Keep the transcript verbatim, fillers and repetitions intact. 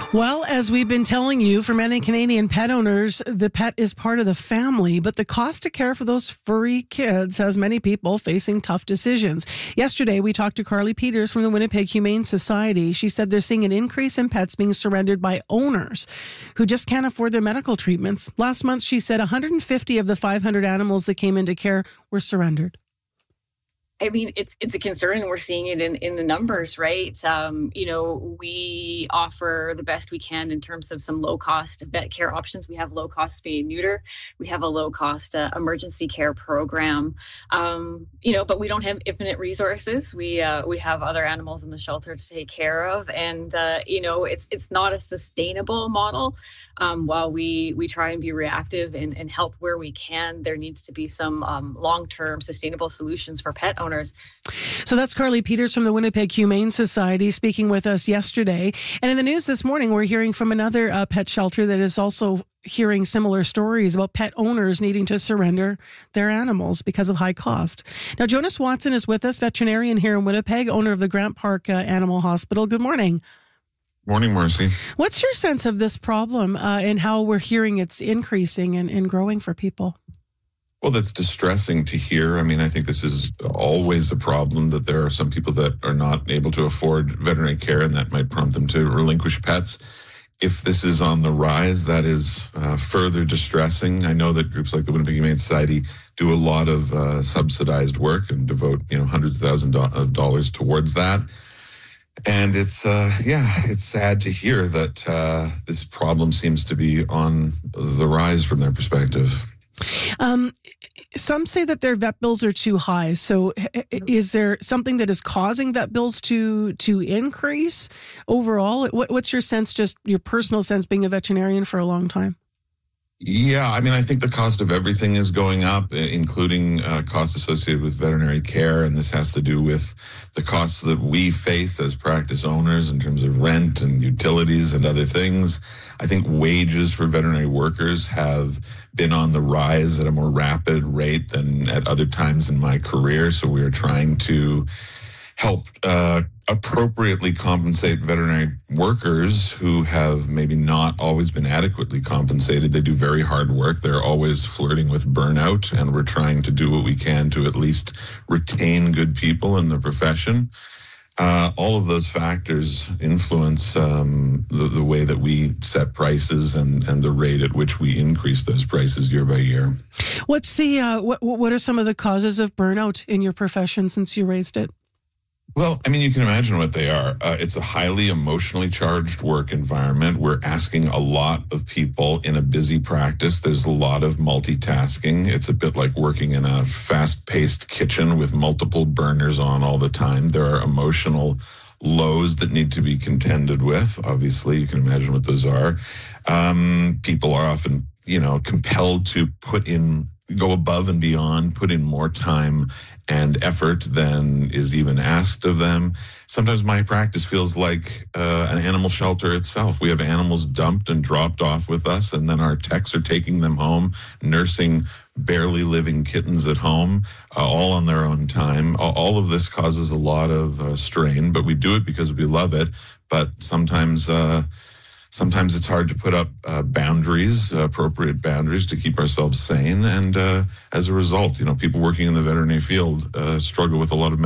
Well, as we've been telling you, for many Canadian pet owners, the pet is part of the family, but the cost to care for those furry kids has many people facing tough decisions. Yesterday, we talked to Carly Peters from the Winnipeg Humane Society. She said they're seeing an increase in pets being surrendered by owners who just can't afford their medical treatments. Last month, she said one hundred fifty of the five hundred animals that came into care were surrendered. I mean, it's it's a concern, and we're seeing it in, in the numbers, right? Um, you know, we offer the best we can in terms of some low-cost vet care options. We have low-cost spay and neuter. We have a low-cost uh, emergency care program. Um, you know, but we don't have infinite resources. We uh, we have other animals in the shelter to take care of, and uh, you know, it's it's not a sustainable model. Um, while we we try and be reactive and, and help where we can, there needs to be some um, long-term sustainable solutions for pet owners. So that's Carly Peters from the Winnipeg Humane Society speaking with us yesterday. And in the news this morning, we're hearing from another uh, pet shelter that is also hearing similar stories about pet owners needing to surrender their animals because of high cost. Now, Jonas Watson is with us, veterinarian here in Winnipeg, owner of the Grant Park uh, Animal Hospital. Good morning. Morning, Marcy. What's your sense of this problem uh, and how we're hearing it's increasing and, and growing for people? Well, that's distressing to hear. I mean, I think this is always a problem, that there are some people that are not able to afford veterinary care, and that might prompt them to relinquish pets. If this is on the rise, that is uh, further distressing. I know that groups like the Winnipeg Humane Society do a lot of uh, subsidized work and devote, you know, hundreds of thousands of dollars towards that. And it's, uh, yeah, it's sad to hear that uh, this problem seems to be on the rise from their perspective. Um, some say that their vet bills are too high. So is there something that is causing vet bills to to increase overall? What, what's your sense, just your personal sense, being a veterinarian for a long time? Yeah, I mean, I think the cost of everything is going up, including uh, costs associated with veterinary care. And this has to do with the costs that we face as practice owners in terms of rent and utilities and other things. I think wages for veterinary workers have been on the rise at a more rapid rate than at other times in my career. So we are trying to help uh, appropriately compensate veterinary workers who have maybe not always been adequately compensated. They do very hard work. They're always flirting with burnout, and we're trying to do what we can to at least retain good people in the profession. Uh, all of those factors influence um, the, the way that we set prices and, and the rate at which we increase those prices year by year. What's the uh, what, what are some of the causes of burnout in your profession since you raised it? Well, I mean, you can imagine what they are. Uh, it's a highly emotionally charged work environment. We're asking a lot of people in a busy practice. There's a lot of multitasking. It's a bit like working in a fast-paced kitchen with multiple burners on all the time. There are emotional lows that need to be contended with. Obviously, you can imagine what those are. Um, people are often, you know, compelled to put in, go above and beyond, put in more time and effort than is even asked of them. Sometimes my practice feels like uh, an animal shelter itself. We have animals dumped and dropped off with us, and then our techs are taking them home, nursing barely living kittens at home, uh, all on their own time. All of this causes a lot of uh, strain, but we do it because we love it. But sometimes uh, Sometimes it's hard to put up uh, boundaries, uh, appropriate boundaries to keep ourselves sane. And uh, as a result, you know, people working in the veterinary field uh, struggle with a lot of